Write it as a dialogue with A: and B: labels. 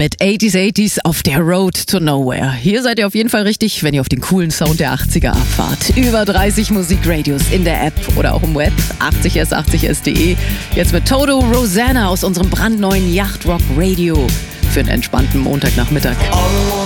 A: mit 80s auf der Road to Nowhere. Hier seid ihr auf jeden Fall richtig, wenn ihr auf den coolen Sound der 80er abfahrt. Über 30 Musikradios in der App oder auch im Web. 80s80s.de. Jetzt mit Toto Rosanna aus unserem brandneuen Yachtrock Radio für einen entspannten Montagnachmittag.